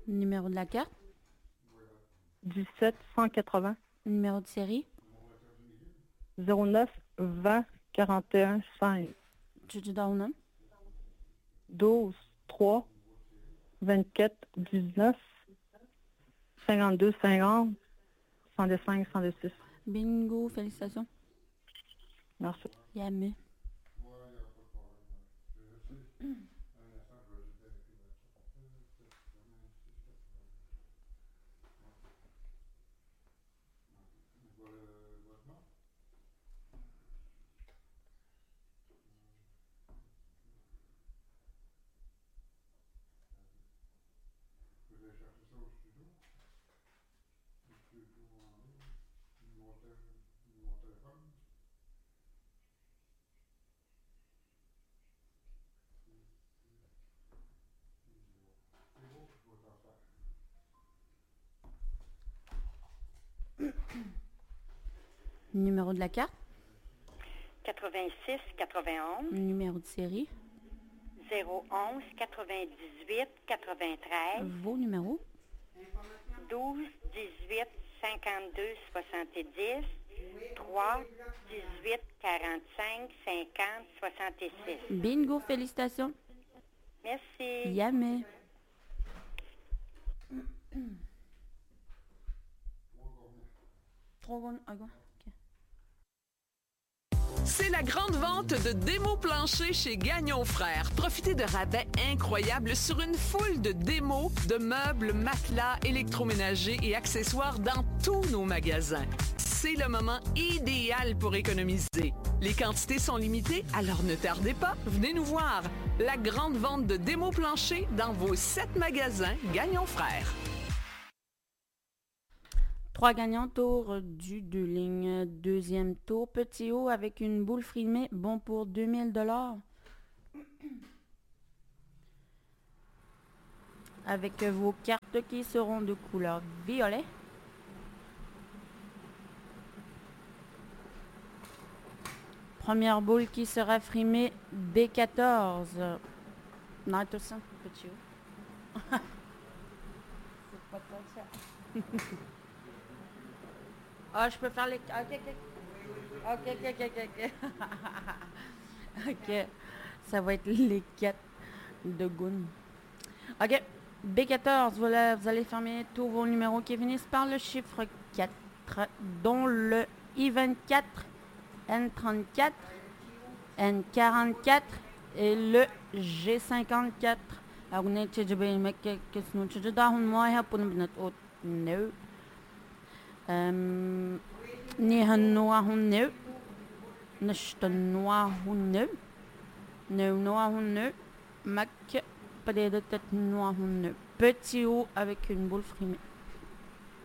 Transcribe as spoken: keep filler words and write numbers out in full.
Numéro de la carte. dix-sept cent quatre-vingts. Numéro de série. zéro neuf vingt quarante et un cinq. Tu te donnes. douze trois vingt-quatre dix-neuf cinquante-deux cinquante cent cinq cent six. Bingo, félicitations. Merci. Yamé. Numéro de la carte. quatre-vingt-six quatre-vingt-onze. Numéro de série. zéro onze quatre-vingt-dix-huit quatre-vingt-treize. Vos numéros. douze dix-huit cinquante-deux soixante-dix. trois dix-huit quarante-cinq cinquante soixante-six. Bingo, félicitations. Merci. Yamé. C'est la grande vente de démos planchers chez Gagnon Frères. Profitez de rabais incroyables sur une foule de démos, de meubles, matelas, électroménagers et accessoires dans tous nos magasins. C'est le moment idéal pour économiser. Les quantités sont limitées, alors ne tardez pas, venez nous voir. La grande vente de démos planchers dans vos sept magasins Gagnon Frères. Trois gagnants, tour du deux lignes. Deuxième tour, petit haut avec une boule frimée, bon pour deux mille dollars. Avec vos cartes qui seront de couleur violet. Première boule qui sera frimée, B quatorze. Non, tout ça, petit haut. C'est pas tant ça. Ah, je peux faire les... Ok, ok. Ok, ok, ok, ok. Ok. Ça va être les quatre de Goon. Ok. B quatorze, voilà, vous allez fermer tous vos numéros qui finissent par le chiffre quatre, dont le I vingt-quatre, N trente-quatre, N quarante-quatre et le G cinquante-quatre. Um, ni hannoa hun nu. Nästa noa hun nu. Nu noa hun nu. Mac. Pas des noa hun nu. Petit haut avec une boule frimée.